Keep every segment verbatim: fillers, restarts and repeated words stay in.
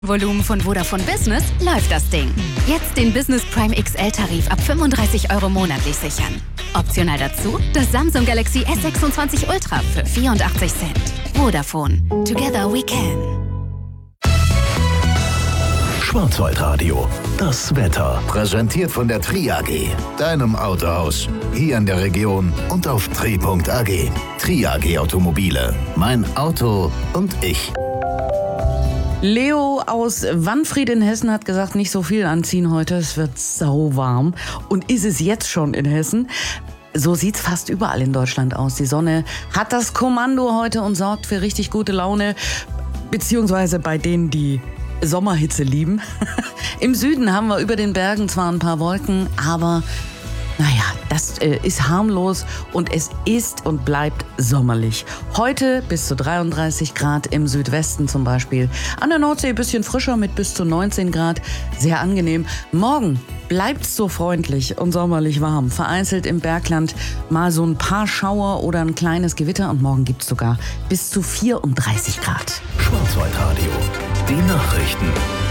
Volumen von Vodafone Business läuft das Ding. Jetzt den Business Prime X L-Tarif ab fünfunddreißig Euro monatlich sichern. Optional dazu das Samsung Galaxy S sechsundzwanzig Ultra für vierundachtzig Cent. Vodafone. Together we can. Schwarzwaldradio. Das Wetter. Präsentiert von der Tri A G. Deinem Autohaus. Hier in der Region und auf tri punkt a g. Tri A G Automobile. Mein Auto und ich. Leo aus Wanfried in Hessen hat gesagt, nicht so viel anziehen heute, es wird sauwarm. Und ist es jetzt schon in Hessen? So sieht's fast überall in Deutschland aus. Die Sonne hat das Kommando heute und sorgt für richtig gute Laune, beziehungsweise bei denen, die Sommerhitze lieben. Im Süden haben wir über den Bergen zwar ein paar Wolken, aber naja, das äh, ist harmlos und es ist und bleibt sommerlich. Heute bis zu dreiunddreißig Grad im Südwesten zum Beispiel. An der Nordsee ein bisschen frischer mit bis zu neunzehn Grad. Sehr angenehm. Morgen bleibt's so freundlich und sommerlich warm. Vereinzelt im Bergland mal so ein paar Schauer oder ein kleines Gewitter. Und morgen gibt's sogar bis zu vierunddreißig Grad. Schwarzwaldradio. Die Nachrichten.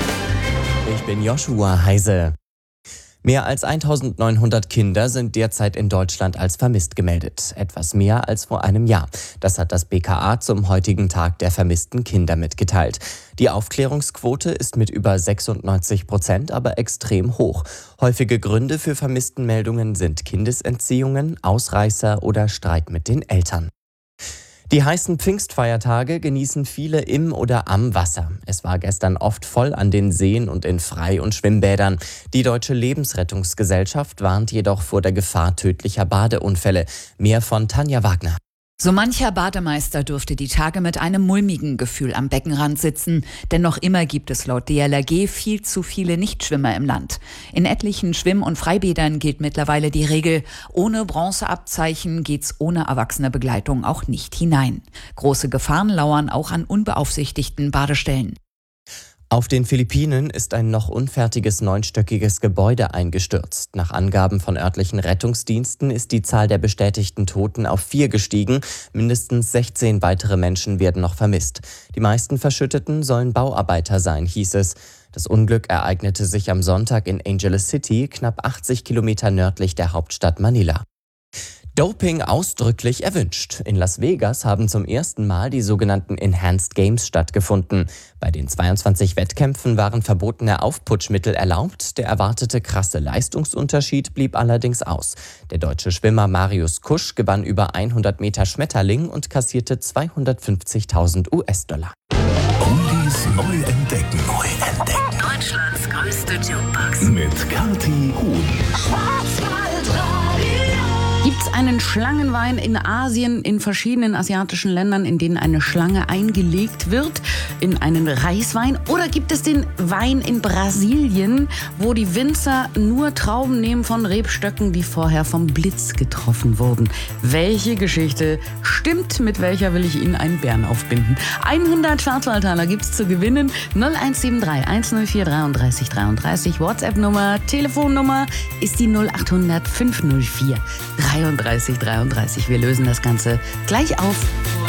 Ich bin Joshua Heise. Mehr als eintausendneunhundert Kinder sind derzeit in Deutschland als vermisst gemeldet. Etwas mehr als vor einem Jahr. Das hat das B K A zum heutigen Tag der vermissten Kinder mitgeteilt. Die Aufklärungsquote ist mit über sechsundneunzig Prozent aber extrem hoch. Häufige Gründe für Vermisstenmeldungen sind Kindesentziehungen, Ausreißer oder Streit mit den Eltern. Die heißen Pfingstfeiertage genießen viele im oder am Wasser. Es war gestern oft voll an den Seen und in Frei- und Schwimmbädern. Die Deutsche Lebensrettungsgesellschaft warnt jedoch vor der Gefahr tödlicher Badeunfälle. Mehr von Tanja Wagner. So mancher Bademeister dürfte die Tage mit einem mulmigen Gefühl am Beckenrand sitzen. Denn noch immer gibt es laut D L R G viel zu viele Nichtschwimmer im Land. In etlichen Schwimm- und Freibädern gilt mittlerweile die Regel, ohne Bronzeabzeichen geht's ohne erwachsene Begleitung auch nicht hinein. Große Gefahren lauern auch an unbeaufsichtigten Badestellen. Auf den Philippinen ist ein noch unfertiges neunstöckiges Gebäude eingestürzt. Nach Angaben von örtlichen Rettungsdiensten ist die Zahl der bestätigten Toten auf vier gestiegen. Mindestens sechzehn weitere Menschen werden noch vermisst. Die meisten Verschütteten sollen Bauarbeiter sein, hieß es. Das Unglück ereignete sich am Sonntag in Angeles City, knapp achtzig Kilometer nördlich der Hauptstadt Manila. Doping ausdrücklich erwünscht. In Las Vegas haben zum ersten Mal die sogenannten Enhanced Games stattgefunden. Bei den zweiundzwanzig Wettkämpfen waren verbotene Aufputschmittel erlaubt. Der erwartete krasse Leistungsunterschied blieb allerdings aus. Der deutsche Schwimmer Marius Kusch gewann über hundert Meter Schmetterling und kassierte zweihundertfünfzigtausend U S-Dollar. Oldies neu entdecken. Neu entdecken. Deutschlands größte Jukebox. Mit Kathi Huhn. Gibt es einen Schlangenwein in Asien, in verschiedenen asiatischen Ländern, in denen eine Schlange eingelegt wird in einen Reiswein? Oder gibt es den Wein in Brasilien, wo die Winzer nur Trauben nehmen von Rebstöcken, die vorher vom Blitz getroffen wurden? Welche Geschichte stimmt? Mit welcher will ich Ihnen einen Bären aufbinden? hundert Schwarzwaldtaler gibt es zu gewinnen. null eins sieben drei eins null vier dreiunddreißig dreiunddreißig. WhatsApp-Nummer, Telefonnummer ist die null acht hundert fünf null vier dreiunddreißig dreiunddreißig. Wir lösen das Ganze gleich auf.